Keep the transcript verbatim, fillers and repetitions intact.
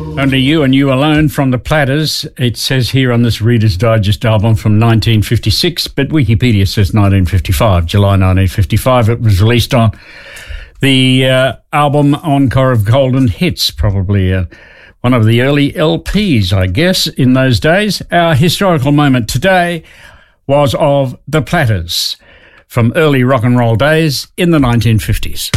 Only You and You Alone from the Platters. It says here on this Reader's Digest album from nineteen fifty-six, but Wikipedia says nineteen fifty-five, July nineteen fifty-five. It was released on the uh, album Encore of Golden Hits, probably uh, one of the early L Ps, I guess, in those days. Our historical moment today was of the Platters from early rock and roll days in the nineteen fifties.